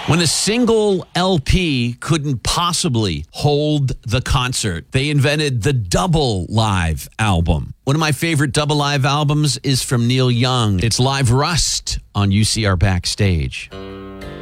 When a single LP couldn't possibly hold the concert, they invented the double live album. One of my favorite double live albums is from Neil Young. It's Live Rust on UCR Backstage.